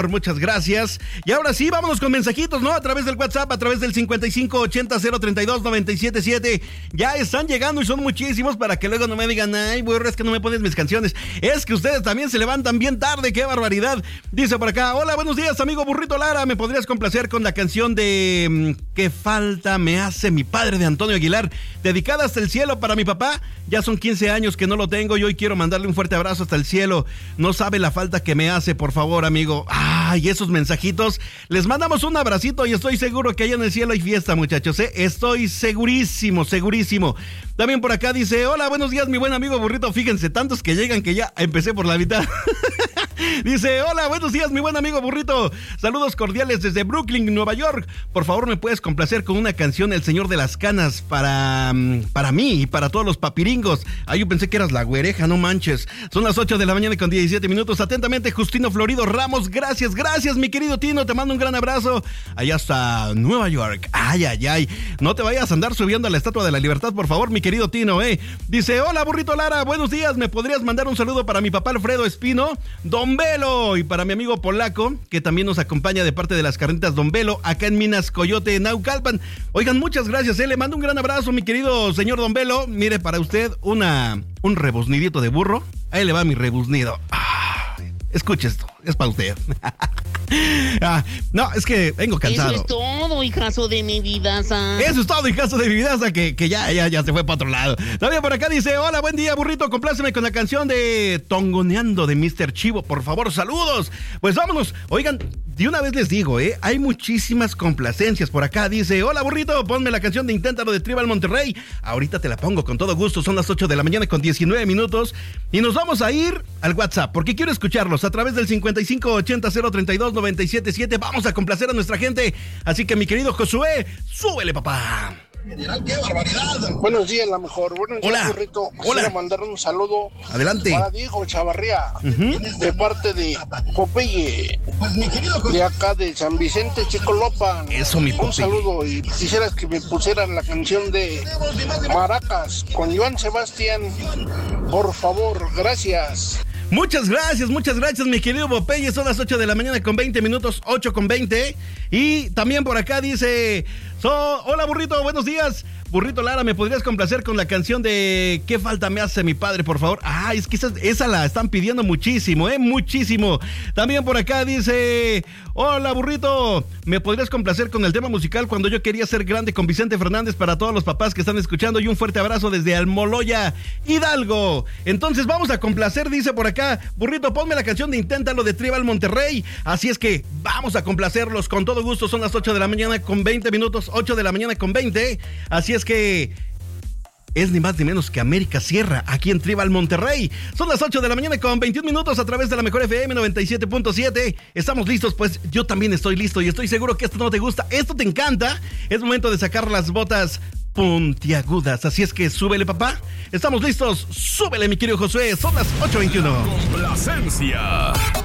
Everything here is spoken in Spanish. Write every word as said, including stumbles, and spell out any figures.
Muchas gracias. Y ahora sí, vámonos con mensajitos, ¿no? A través del WhatsApp, a través del cincuenta y cinco ochenta cero treinta y dos noventa y siete siete. Ya están llegando y son muchísimos para que luego no me digan, ay, burro, es que no me pones mis canciones. Es que ustedes también se levantan bien tarde, qué barbaridad. Dice por acá, hola, buenos días, amigo Burrito Lara. ¿Me podrías complacer con la canción de ¿Qué falta me hace mi padre de Antonio Aguilar? Dedicada hasta el cielo para mi papá. Ya son quince años que no lo tengo y hoy quiero mandarle un fuerte abrazo hasta el cielo. No sabe la falta que me hace, por favor, amigo. Ay, esos mensajitos. Les mandamos un abracito y estoy seguro que allá en el cielo hay fiesta, muchachos, ¿eh? Estoy segurísimo, segurísimo. También por acá dice, hola, buenos días, mi buen amigo Burrito. Fíjense, tantos que llegan que ya empecé por la mitad. Dice, hola, buenos días, mi buen amigo Burrito. Saludos cordiales desde Brooklyn, Nueva York. Por favor, ¿me puedes complacer con una canción, El Señor de las Canas, para, para mí y para todos los papiringos? Ah, yo pensé que eras la güereja, no manches. Son las ocho de la mañana con diecisiete minutos. Atentamente, Justino Florido Ramos. Gracias, gracias, mi querido Tino. Te mando un gran abrazo. Allá hasta Nueva York. Ay, ay, ay. No te vayas a andar subiendo a la Estatua de la Libertad, por favor, mi querido Tino, eh. Dice, hola, Burrito Lara, buenos días. ¿Me podrías mandar un saludo para mi papá Alfredo Espino? Don Velo, y para mi amigo Polaco, que también nos acompaña de parte de las carnitas Don Velo, acá en Minas Coyote, Naucalpan. Oigan, muchas gracias, eh. Le mando un gran abrazo, mi querido señor Don Velo. Mire, para usted, una, un rebuznidito de burro. Ahí le va mi rebuznido. Ah, escuche esto, es para usted. Ah, no, es que vengo cansado. Eso es todo, hijazo de mi vidaza. Eso es todo, hijazo de mi vidaza, que, que ya, ya, ya se fue para otro lado. También por acá dice, hola, buen día, Burrito, compláceme con la canción de Tongoneando de mister Chivo, por favor, saludos. Pues vámonos, oigan, de una vez les digo, eh, hay muchísimas complacencias por acá. Dice, hola, Burrito, ponme la canción de Inténtalo de Tribal Monterrey. Ahorita te la pongo con todo gusto, son las ocho de la mañana con diecinueve minutos. Y nos vamos a ir al WhatsApp, porque quiero escucharlos a través del cincuenta y cinco ochenta cero treinta y dos noventa y siete siete. Vamos a complacer a nuestra gente. Así que, mi querido Josué, súbele, papá. ¡Qué barbaridad! Buenos días, la mejor. Buenos Hola. días, Burrito. Hola. Quisiera mandar un saludo. Adelante. Para Diego Chavarría, Uh-huh. de parte de Popeye, de acá de San Vicente, Chicolopan. Eso, mi Popeye. Un saludo, y quisieras que me pusieran la canción de Maracas con Joan Sebastián. Por favor, gracias. Muchas gracias, muchas gracias, mi querido Popeye. Son las ocho de la mañana con veinte minutos, ocho con veinte. Y también por acá dice, so, hola, Burrito, buenos días. Burrito Lara, ¿me podrías complacer con la canción de ¿Qué falta me hace mi padre, por favor? Ah, es que esa, esa la están pidiendo muchísimo, eh, muchísimo. También por acá dice, hola, Burrito, ¿me podrías complacer con el tema musical Cuando yo quería ser grande con Vicente Fernández para todos los papás que están escuchando? Y un fuerte abrazo desde Almoloya, Hidalgo. Entonces vamos a complacer, dice por acá, Burrito, ponme la canción de Inténtalo de Tribal Monterrey. Así es que vamos a complacerlos con todo gusto. Son las ocho de la mañana con veinte minutos, ocho de la mañana con veinte. Así es que es ni más ni menos que América Sierra, aquí en Tribal Monterrey. Son las ocho de la mañana con veintiún minutos a través de la mejor F M noventa y siete punto siete. ¿Estamos listos? Pues yo también estoy listo y estoy seguro que esto no te gusta, esto te encanta. Es momento de sacar las botas puntiagudas, así es que súbele, papá. ¿Estamos listos? Súbele, mi querido Josué. Son las ocho veintiuno. Complacencia.